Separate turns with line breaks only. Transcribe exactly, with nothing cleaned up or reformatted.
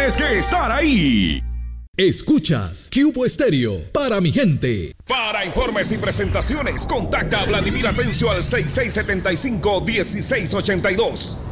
tienes que estar ahí.
Escuchas Cubo Estéreo para mi gente.
Para informes y presentaciones, contacta a Vladimir Atencio al seis seis siete cinco, uno seis ocho dos.